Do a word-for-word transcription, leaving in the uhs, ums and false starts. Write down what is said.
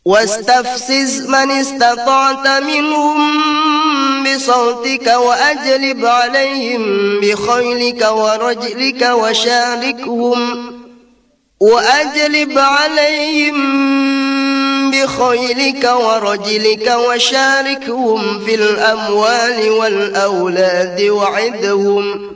واستفزز من استطعت منهم بصوتك وأجلب عليهم بخيلك ورجلك وشاركهم وأجلب عليهم بخيلك ورجلك وشاركهم في الأموال والأولاد وعدهم